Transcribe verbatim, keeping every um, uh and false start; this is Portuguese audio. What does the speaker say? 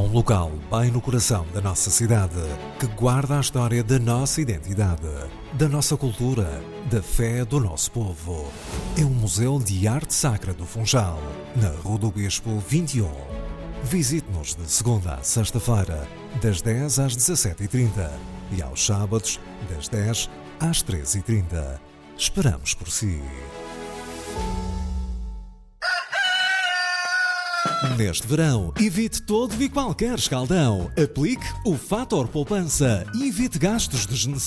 um local bem no coração da nossa cidade, que guarda a história da nossa identidade, da nossa cultura, da fé do nosso povo. É o Museu de Arte Sacra do Funchal, na Rua do Bispo vinte e um. Visite-nos de segunda a sexta-feira, das dez às dezassete e trinta e aos sábados, das dez às treze e trinta. Esperamos por si. Neste verão, evite todo e qualquer escaldão. Aplique o Fator Poupança e evite gastos desnecessários.